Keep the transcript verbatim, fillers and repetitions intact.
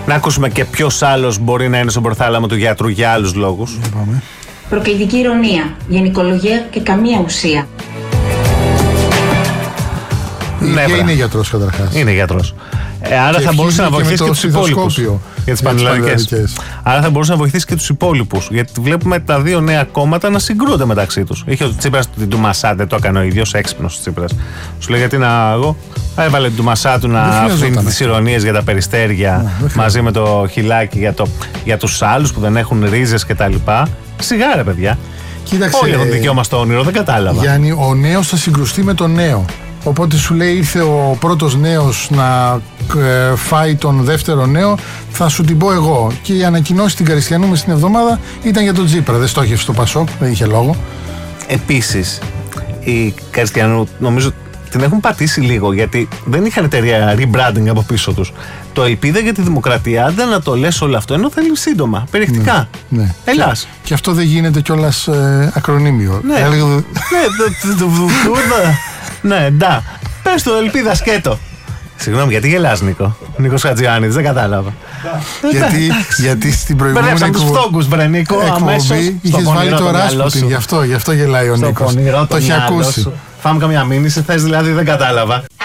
Να ακούσουμε και ποιος άλλος μπορεί να είναι στον προθάλαμο του γιατρού για άλλους λόγους. Προκλητική ηρωνία, γενικολογία και καμία ουσία. Ναι, και είναι γιατρός καταρχάς. Είναι γιατρός. Ε, άρα και θα μπορούσε να βοηθήσει και τους υπόλοιπους. Για τις πανελλαδικές. Άρα θα μπορούσε να βοηθήσει και τους υπόλοιπους. Γιατί βλέπουμε τα δύο νέα κόμματα να συγκρούνται μεταξύ τους. Είχε ο Τσίπρας την Ντουμασάτε, το έκανε ο ίδιος, έξυπνος ο Τσίπρας. Σου λέει γιατί να εγώ. Έβαλε την Ντουμασάτου να αφήνει τις ηρωνίες για τα περιστέρια yeah, μαζί με το χιλάκι για, το, για τους άλλους που δεν έχουν ρίζες κτλ. Σιγά ρε παιδιά. Κοίταξε, όλοι έχουν δικαίωμα στο όνειρο, δεν κατάλαβα. Γιάννη, ο νέος θα συγκρουστεί με τον νέο. Οπότε σου λέει ήρθε ο πρώτος νέος να ε, φάει τον δεύτερο νέο, θα σου την πω εγώ. Και η ανακοινώση την Καριστιανού μες την εβδομάδα ήταν για τον Τσίπρα. Δεν στόχευσε το Πασόκ, δεν είχε λόγο. Επίσης, η Καριστιανού νομίζω την έχουν πατήσει λίγο, γιατί δεν είχαν εταιρεία rebranding από πίσω τους. Το Ελπίδα για τη Δημοκρατία, δεν να το λες όλο αυτό, ενώ θέλει σύντομα, περιεκτικά. Ναι, ναι. Ελλάς. Και αυτό δεν γίνεται κιόλας ε, ακρονίμιο. Ναι, Έλεγε... ναι, ναι, ντα. Πες το Ελπίδα σκέτο. Συγγνώμη, γιατί γελάς, Νίκο? Νίκος Χατζιάννης, δεν κατάλαβα. γιατί, γιατί στην προηγούμενη εκπομπή τους φόγκους, βρε Νίκο, αμέσως είχες βάλει το Ράσπουτιν, γι' αυτό, γι' αυτό γελάει ο Νίκος. Το έχει ακούσει. Φάμε καμιά μήνυση, θες δηλαδή, δεν κατάλαβα.